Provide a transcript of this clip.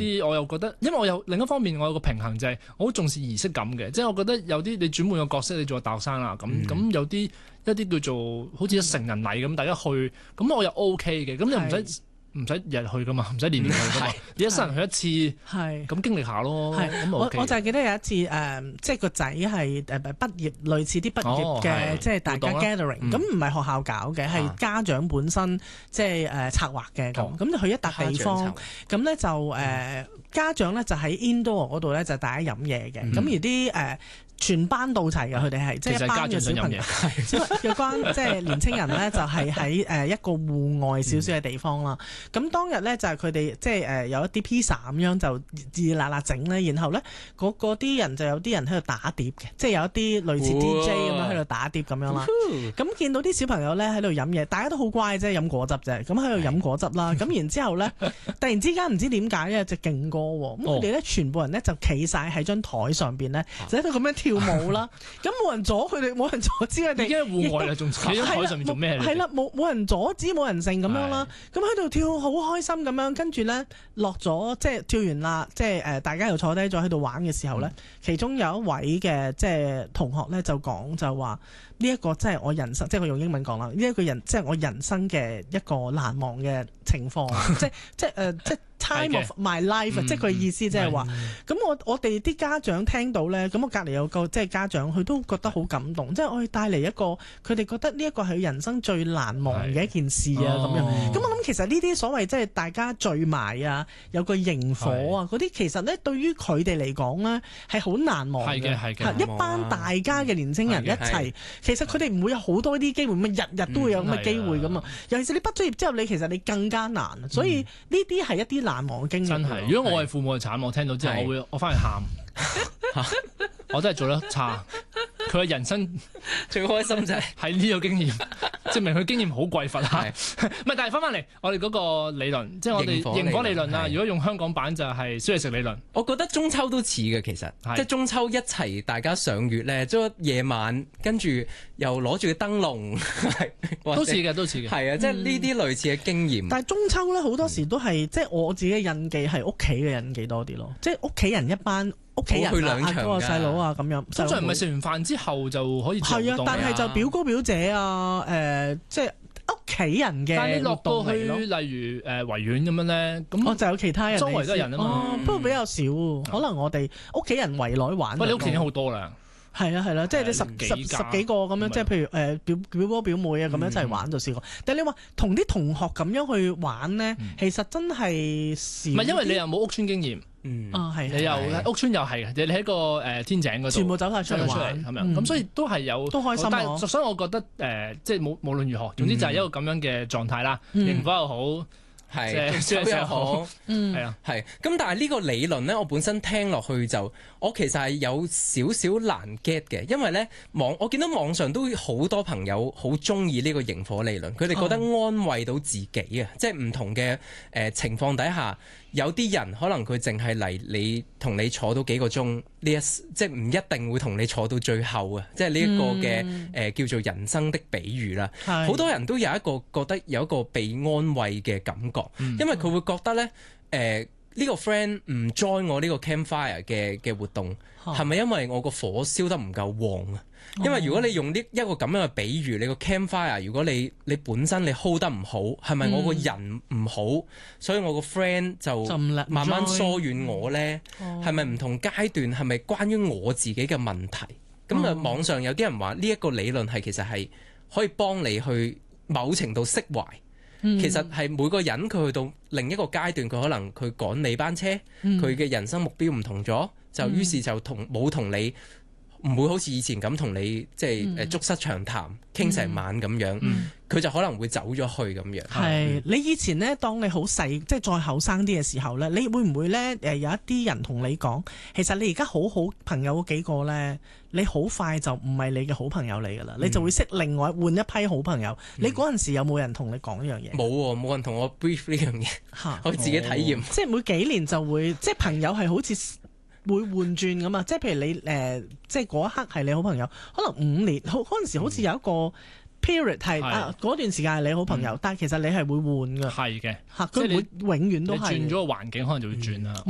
啲我又覺得，因為我有另一方面我有個平衡就係我好重視儀式感嘅，即係我覺得有啲你轉換個角色，你做個大學生啦，咁有啲一啲叫做好似成人禮咁，大家去，咁我又 OK 嘅，咁又唔使日日去噶嘛，唔使年年去噶嘛，你一生人去一次，咁經歷下咯。咁我就係記得有一次即係個仔係畢業，類似啲畢業嘅，即係大家 gathering，咁唔係學校搞嘅，係家長本身即係策劃嘅咁就去一笪地方，咁咧就家長咧就喺 indoor 嗰度咧就大家飲嘢嘅，咁而啲全班到齊嘅，佢哋係即係一班嘅小朋友，有關即係年青人咧，就係喺一個戶外少少嘅地方啦。咁當日咧就係佢哋即係有一啲 pizza 咁樣就熱辣辣整咧，然後咧嗰啲人就有啲人喺度打碟嘅，即係有一啲類似 DJ 咁樣喺度打碟咁樣啦。咁見到啲小朋友咧喺度飲嘢，大家都好乖啫，飲果汁啫。咁喺度飲果汁啦。咁然之後咧，突然之間唔知點解有隻勁歌喎，咁佢哋咧全部人咧就企晒喺張台上邊咧，就喺度咁樣跳舞啦，咁冇人阻佢哋，冇人阻止佢哋。已經係戶外啦，仲企喺台上面做咩？係啦，冇人阻止，冇人剩咁樣啦。咁喺度跳好開心咁樣，跟住咧落咗，即係跳完啦，即係大家又坐低咗喺度玩嘅時候咧，其中有一位嘅即係同學咧就講就話呢一個即係我人生，即係我用英文講啦，呢一個人即係我人生嘅一個難忘嘅情況，即係 time of my life，即係佢意思即係話，咁我哋啲家長聽到咧，咁我隔離有個即係家長，佢都覺得好感動，即係我哋帶嚟一個佢哋覺得呢一個係人生最難忘嘅一件事啊咁樣。咁我諗其實呢啲所謂即係大家聚埋啊，有個螢火啊嗰啲，其實咧對於佢哋嚟講咧係好難忘嘅。係一班大家嘅年青人一齊，其實佢哋唔會有好多啲機會，日日都會有咁嘅機會㗎嘛。尤其是你畢咗業之後，你其實你更加難，所以呢啲係一啲難忘嘅經驗。 真係，如果我係父母就慘，我聽到之後我翻去喊，我真係做得差。佢嘅人生最開心就係呢個經驗，證明佢經驗好匱乏嚇。唔係，但係翻嚟我哋嗰個理論，即係我哋螢火理論啦。如果用香港版就係燒嘢食理論。 我覺得中秋都似嘅，其實即係中秋一齊大家賞月咧，即係夜晚跟住又攞住個燈籠， 都似嘅，都似嘅。 係啊，即係呢啲類似嘅經驗。 但係中秋咧好多時都係即係我自己嘅印記係屋企嘅印記多啲咯，即係屋企人一班。屋企人啊，嗰個細佬啊咁樣， 通常唔係食完飯之後就可以做活動嘅。係啊， 但係就表哥表姐啊，即係屋企人嘅。 但係你落到去，例如維園咁樣咧，咁我就有其他人， 周圍都係人啊嘛。 不過比較少，可能我哋屋企人圍內玩。 喂，你屋企已經好多啦。 係啦，即係你十幾個咁樣，即係譬如表哥表妹啊咁樣一齊玩就試過。但係你話同啲同學咁樣去玩咧，其實真係少。唔係因為你又冇屋邨經驗。 係你又屋邨又係嘅，你喺個天井嗰度， 全部走晒出嚟玩， 咁樣，咁所以都係有都開心。 但係所以我覺得即係無論如何，總之就係一個咁樣嘅狀態啦。螢火又好。 係，燒又好， 係啊， 係。咁但係呢個理論咧，我本身聽落去就，我其實係有少少難 get 嘅，因為咧我見到網上都好多朋友好中意呢個螢火理論，佢哋覺得安慰到自己啊，即係唔同嘅情況底下，有啲人可能佢淨係嚟同你坐到幾個鐘，即係唔一定會同你坐到最後啊，即係呢一個嘅叫做人生的比喻啦。好多人都有一個覺得有一個被安慰嘅感覺。因為佢會覺得咧，呢個 friend 唔 join 我呢個 campfire 嘅活動，係咪因為我個火燒得唔夠旺啊？因為如果你用一個咁樣嘅比喻，你個 campfire 如果你本身你 hold 得唔好，係咪我個人唔好，所以我個 friend 就慢慢疏遠我呢？係咪唔同階段係咪關於我自己嘅問題？咁啊，網上有啲人話呢一個理論係其實係可以幫你去某程度釋懷。其實係每個人佢去到另一個階段，佢可能佢趕你班車，佢嘅人生目標唔同咗，就於是就冇同你唔會好似以前咁同你即係促膝長談傾成晚咁樣，佢就可能會走咗去咁樣。 係你以前呢，當你好細，即係再後生啲嘅時候呢，你會唔會呢？有一啲人同你講，其實你而家好好朋友嗰幾個呢，你好快就唔係你嘅好朋友嚟噶啦，你就會識另外換一批好朋友。你嗰陣時有冇人同你講呢樣嘢？ 冇人同我 brief 呢樣嘢，我自己體驗。 即係每幾年就會，即係朋友係好似會換轉咁啊！即係譬如你即係嗰一刻係你好朋友，可能5年，嗰陣時好似有一個 period 係嗰段時間係你好朋友，但係其實你係會換㗎。 係嘅， 佢會永遠都係你轉咗個環境，可能就會轉啦。